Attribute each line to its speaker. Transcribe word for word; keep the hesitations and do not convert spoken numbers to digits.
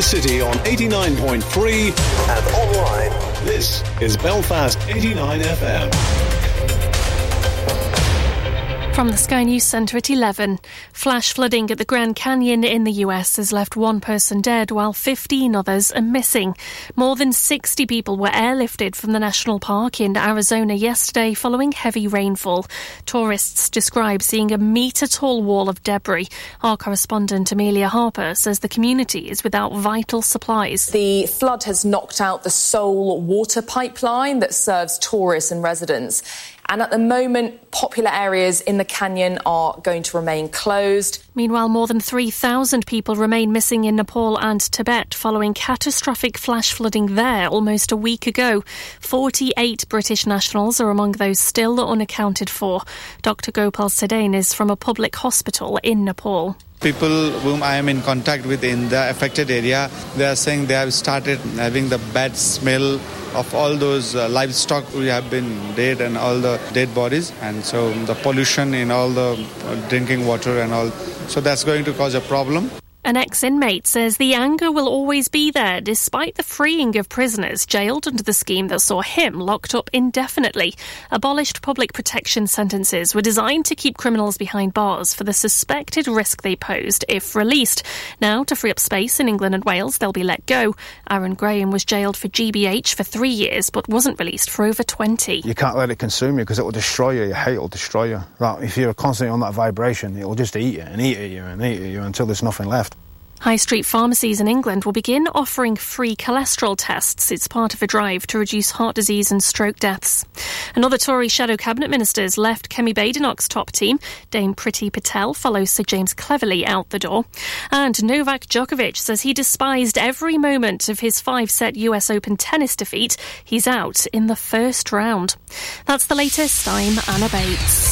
Speaker 1: the city on eighty-nine point three and online. This is Belfast eighty-nine F M.
Speaker 2: From the Sky News Centre at eleven. Flash flooding at the Grand Canyon in the U S has left one person dead while fifteen others are missing. More than sixty people were airlifted from the national park in Arizona yesterday following heavy rainfall. Tourists describe seeing a metre-tall wall of debris. Our correspondent Amelia Harper says the community is without vital supplies.
Speaker 3: The flood has knocked out the sole water pipeline that serves tourists and residents. And at the moment, popular areas in the canyon are going to remain closed.
Speaker 2: Meanwhile, more than three thousand people remain missing in Nepal and Tibet following catastrophic flash flooding there almost a week ago. forty-eight British nationals are among those still unaccounted for. Doctor Gopal Sedain is from a public hospital in Nepal.
Speaker 4: People whom I am in contact with in the affected area, they are saying they have started having the bad smell of all those uh, livestock who have been dead and all the dead bodies, and so the pollution in all the uh, drinking water and all. So that's going to cause a problem.
Speaker 2: An ex-inmate says the anger will always be there despite the freeing of prisoners jailed under the scheme that saw him locked up indefinitely. Abolished public protection sentences were designed to keep criminals behind bars for the suspected risk they posed if released. Now, to free up space in England and Wales, they'll be let go. Aaron Graham was jailed for G B H for three years but wasn't released for over twenty.
Speaker 5: You can't let it consume you because it will destroy you. Your hate will destroy you. Like, if you're constantly on that vibration, it will just eat you and eat at you and eat at you until there's nothing left.
Speaker 2: High street pharmacies in England will begin offering free cholesterol tests. It's part of a drive to reduce heart disease and stroke deaths. Another Tory shadow cabinet minister's left Kemi Badenoch's top team. Dame Priti Patel follows Sir James Cleverly out the door. And Novak Djokovic says he despised every moment of his five-set U S Open tennis defeat. He's out in the first round. That's the latest. I'm Anna Bates.